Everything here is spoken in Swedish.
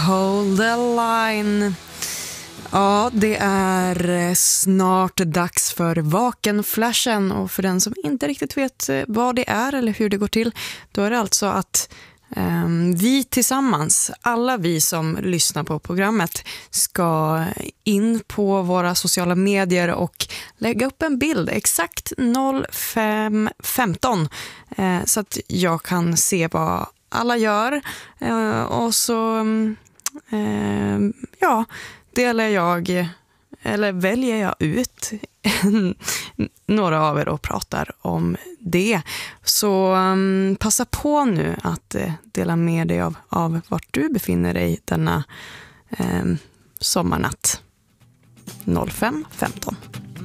Hold the line. Ja, det är snart dags för Vakenflashen, och för den som inte riktigt vet vad det är eller hur det går till, då är det alltså att vi tillsammans, alla vi som lyssnar på programmet, ska in på våra sociala medier och lägga upp en bild exakt 05:15 så att jag kan se vad alla gör, och så delar jag, eller väljer jag ut några av er och pratar om det. Så passa på nu att dela med dig av vart du befinner dig denna sommarnatt 05:15.